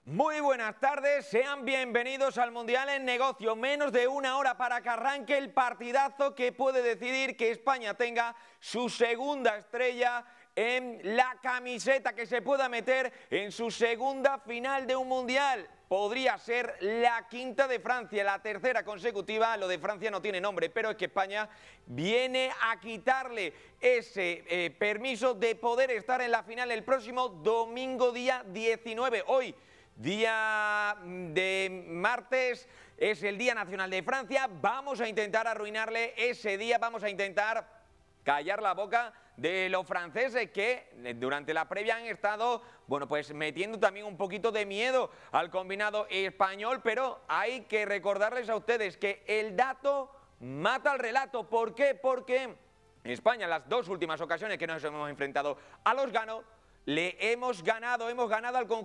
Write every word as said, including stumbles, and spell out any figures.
Muy buenas tardes, sean bienvenidos al Mundial en Negocio. Menos de una hora para que arranque el partidazo que puede decidir que España tenga su segunda estrella en la camiseta, que se pueda meter en su segunda final de un Mundial. Podría ser la quinta de Francia, la tercera consecutiva. Lo de Francia no tiene nombre, pero es que España viene a quitarle ese eh, permiso de poder estar en la final el próximo domingo día diecinueve. Hoy, día de martes, es el Día Nacional de Francia. Vamos a intentar arruinarle ese día, vamos a intentar callar la boca de los franceses que durante la previa han estado, bueno, pues metiendo también un poquito de miedo al combinado español, pero hay que recordarles a ustedes que el dato mata al relato. ¿Por qué? Porque España, en las dos últimas ocasiones que nos hemos enfrentado a los ganos, le hemos ganado, hemos ganado al conjunto